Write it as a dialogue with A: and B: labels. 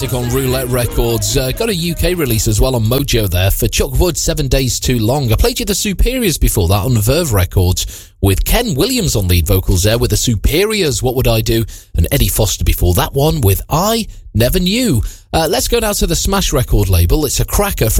A: On Roulette Records. Got a UK release as well on Mojo there for Chuck Wood, 7 Days Too Long. I played you the Superiors before that on Verve Records with Ken Williams on lead vocals there with the Superiors, What Would I Do? And Eddie Foster before that one with I Never Knew. Let's go now to the Smash record label. It's a cracker from